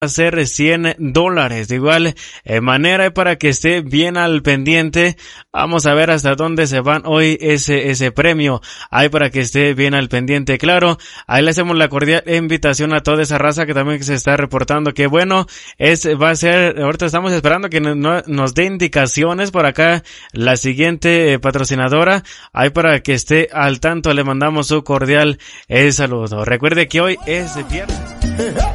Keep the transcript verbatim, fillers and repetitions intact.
a ser cien dólares. De igual eh, manera, para que esté bien al pendiente, vamos a ver hasta dónde se van hoy ese ese premio. Ahí para que esté bien al pendiente, claro. Ahí le hacemos la cordial invitación a toda esa raza que también se está reportando. Que bueno, es va a ser, ahorita estamos esperando que no, no, nos dé indicaciones por acá la siguiente eh, patrocinadora. Ahí para que esté al tanto, le mandamos su cordial eh, saludo. Recuerde que hoy es viernes.